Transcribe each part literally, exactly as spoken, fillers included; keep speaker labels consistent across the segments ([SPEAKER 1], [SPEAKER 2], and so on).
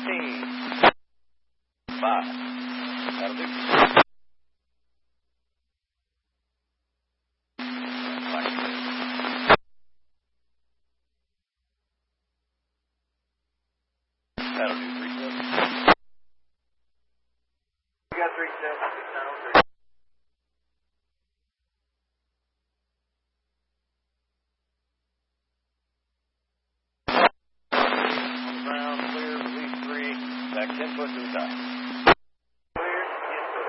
[SPEAKER 1] fifteen. Five. That'll do. That'll do three sets.
[SPEAKER 2] We got three sets. six nine oh three.
[SPEAKER 1] Ground clear, release three. Back ten foot to the top.
[SPEAKER 2] Clear. Yes, sir.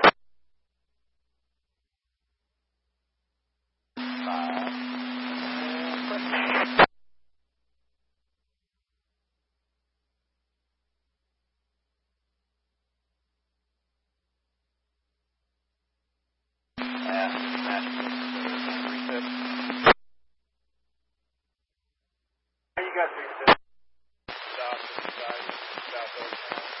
[SPEAKER 1] Five.
[SPEAKER 2] You got three sets.
[SPEAKER 1] Stop, side, stop, open.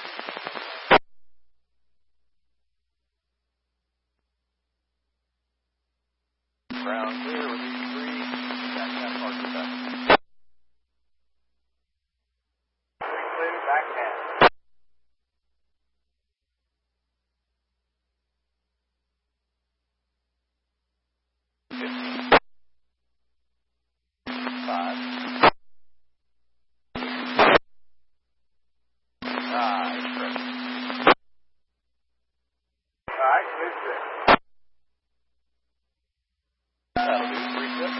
[SPEAKER 1] Ground clear, release three. Back half park to the back.
[SPEAKER 2] Three clear. Back half.
[SPEAKER 1] fifteen. Five. Nice, pressure.
[SPEAKER 2] All right. Good set.
[SPEAKER 1] That'll do three sets.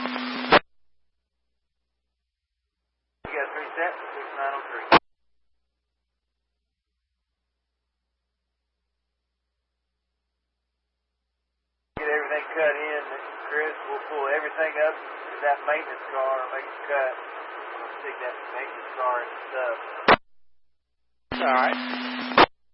[SPEAKER 2] You got three sets. six nine oh three. Get everything cut in, Chris. We'll pull everything up to that maintenance car and make it cut. We'll stick that maintenance car in the stub.
[SPEAKER 1] All right.